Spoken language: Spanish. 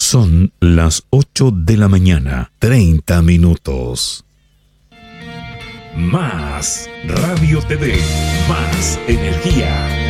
Son las 8 de la mañana, 30 minutos. Más Radio TV, más energía.